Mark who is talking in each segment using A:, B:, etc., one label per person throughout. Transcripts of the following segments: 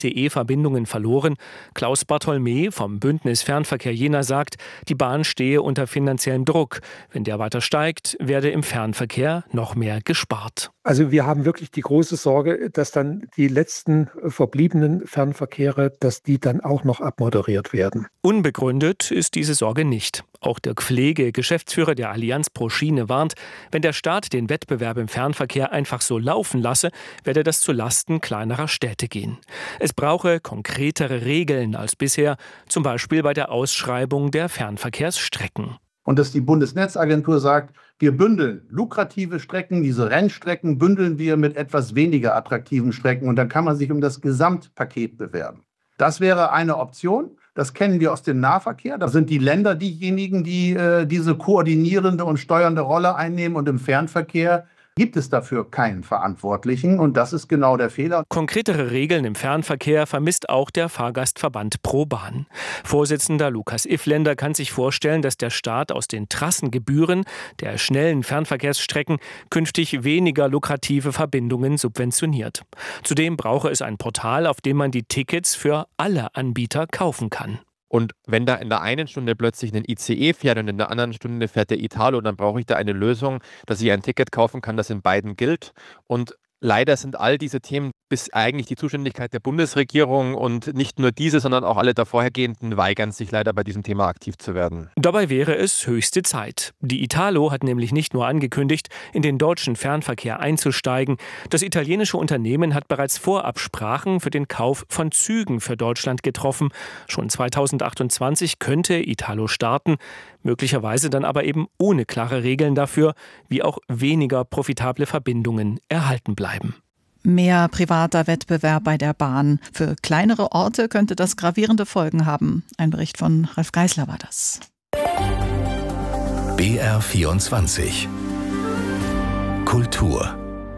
A: ICE-Verbindungen verloren. Klaus Bartholmä vom Bündnis Fernverkehr Jena sagt, die Bahn stehe unter finanziellem Druck. Wenn der weiter steigt, werde im Fernverkehr noch mehr gespart.
B: Also wir haben wirklich die große Sorge, dass dann die letzten verbliebenen Fernverkehre, dass die dann auch noch abmoderiert werden.
A: Unbegründet ist diese Sorge nicht. Auch Dirk Pflege, Geschäftsführer der Allianz pro Schiene, warnt, wenn der Staat den Wettbewerb im Fernverkehr einfach so laufen lasse, werde das zu Lasten kleinerer Städte gehen. Es brauche konkretere Regeln als bisher, zum Beispiel bei der Ausschreibung der Fernverkehrsstrecken.
C: Und dass die Bundesnetzagentur sagt, wir bündeln lukrative Strecken, diese Rennstrecken bündeln wir mit etwas weniger attraktiven Strecken und dann kann man sich um das Gesamtpaket bewerben. Das wäre eine Option. Das kennen wir aus dem Nahverkehr. Da sind die Länder diejenigen, die diese koordinierende und steuernde Rolle einnehmen. Und im Fernverkehr gibt es dafür keinen Verantwortlichen. Und das ist genau der Fehler.
A: Konkretere Regeln im Fernverkehr vermisst auch der Fahrgastverband ProBahn. Vorsitzender Lukas Iffländer kann sich vorstellen, dass der Staat aus den Trassengebühren der schnellen Fernverkehrsstrecken künftig weniger lukrative Verbindungen subventioniert. Zudem brauche es ein Portal, auf dem man die Tickets für alle Anbieter kaufen kann.
D: Und wenn da in der einen Stunde plötzlich ein ICE fährt und in der anderen Stunde fährt der Italo, dann brauche ich da eine Lösung, dass ich ein Ticket kaufen kann, das in beiden gilt. Und leider sind all diese Themen bis eigentlich die Zuständigkeit der Bundesregierung und nicht nur diese, sondern auch alle davorhergehenden weigern sich leider bei diesem Thema aktiv zu werden.
A: Dabei wäre es höchste Zeit. Die Italo hat nämlich nicht nur angekündigt, in den deutschen Fernverkehr einzusteigen. Das italienische Unternehmen hat bereits Vorabsprachen für den Kauf von Zügen für Deutschland getroffen. Schon 2028 könnte Italo starten, möglicherweise dann aber eben ohne klare Regeln dafür, wie auch weniger profitable Verbindungen erhalten bleiben.
E: Mehr privater Wettbewerb bei der Bahn. Für kleinere Orte könnte das gravierende Folgen haben. Ein Bericht von Ralf Geisler war das.
F: BR24 Kultur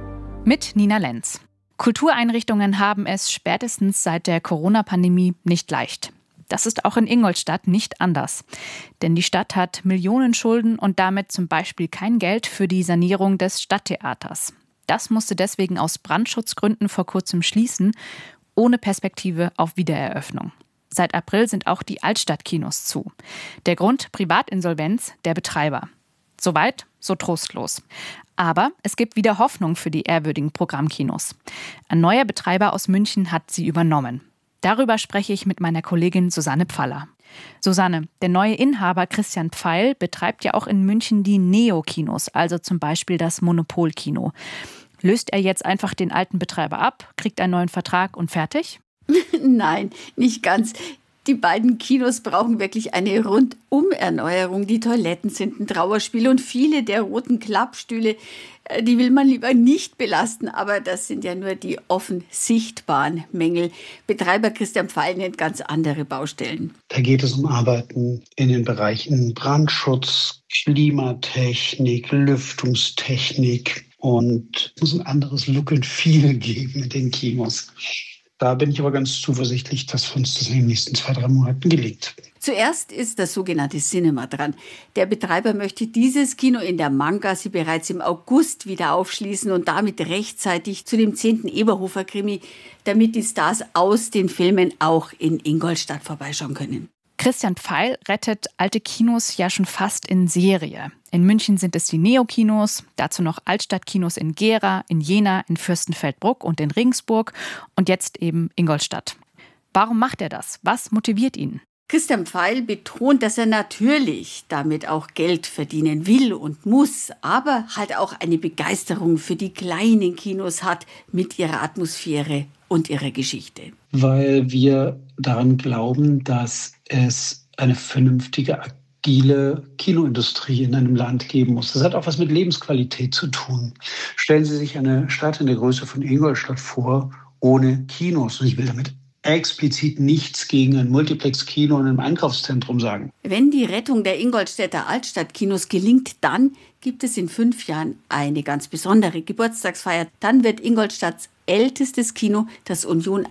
G: mit Nina Lenz. Kultureinrichtungen haben es spätestens seit der Corona-Pandemie nicht leicht. Das ist auch in Ingolstadt nicht anders. Denn die Stadt hat Millionen Schulden und damit zum Beispiel kein Geld für die Sanierung des Stadttheaters. Das musste deswegen aus Brandschutzgründen vor kurzem schließen, ohne Perspektive auf Wiedereröffnung. Seit April sind auch die Altstadtkinos zu. Der Grund: Privatinsolvenz der Betreiber. Soweit, so trostlos. Aber es gibt wieder Hoffnung für die ehrwürdigen Programmkinos. Ein neuer Betreiber aus München hat sie übernommen. Darüber spreche ich mit meiner Kollegin Susanne Pfaller. Susanne, der neue Inhaber Christian Pfeil betreibt ja auch in München die Neo-Kinos, also zum Beispiel das Monopol-Kino. Löst er jetzt einfach den alten Betreiber ab, kriegt einen neuen Vertrag und fertig?
H: Nein, nicht ganz. Die beiden Kinos brauchen wirklich eine Rundum-Erneuerung. Die Toiletten sind ein Trauerspiel und viele der roten Klappstühle, die will man lieber nicht belasten. Aber das sind ja nur die offen sichtbaren Mängel. Betreiber Christian Pfeil nennt ganz andere Baustellen.
I: Da geht es um Arbeiten in den Bereichen Brandschutz, Klimatechnik, Lüftungstechnik und es muss ein anderes Look and Feel geben in den Kinos. Da bin ich aber ganz zuversichtlich, dass uns das in den nächsten 2-3 Monaten gelingt.
H: Zuerst ist das sogenannte Cinema dran. Der Betreiber möchte dieses Kino in der Manggasse bereits im August wieder aufschließen und damit rechtzeitig zu dem 10. Eberhofer-Krimi, damit die Stars aus den Filmen auch in Ingolstadt vorbeischauen können.
G: Christian Pfeil rettet alte Kinos ja schon fast in Serie. In München sind es die Neo-Kinos, dazu noch Altstadtkinos in Gera, in Jena, in Fürstenfeldbruck und in Regensburg und jetzt eben Ingolstadt. Warum macht er das? Was motiviert ihn?
H: Christian Pfeil betont, dass er natürlich damit auch Geld verdienen will und muss, aber halt auch eine Begeisterung für die kleinen Kinos hat mit ihrer Atmosphäre und ihrer Geschichte.
I: Weil wir daran glauben, dass es eine vernünftige, agile Kinoindustrie in einem Land geben muss. Das hat auch was mit Lebensqualität zu tun. Stellen Sie sich eine Stadt in der Größe von Ingolstadt vor, ohne Kinos. Und ich will damit explizit nichts gegen ein Multiplex-Kino in einem Einkaufszentrum sagen.
H: Wenn die Rettung der Ingolstädter Altstadtkinos gelingt, dann gibt es in 5 Jahren eine ganz besondere Geburtstagsfeier. Dann wird Ingolstadts ältestes Kino, das Union,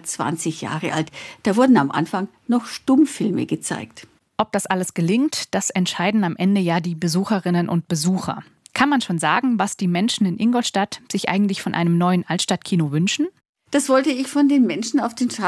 H: 120 Jahre alt. Da wurden am Anfang noch Stummfilme gezeigt.
G: Ob das alles gelingt, das entscheiden am Ende ja die Besucherinnen und Besucher. Kann man schon sagen, was die Menschen in Ingolstadt sich eigentlich von einem neuen Altstadtkino wünschen?
H: Das wollte ich von den Menschen auf den Straßen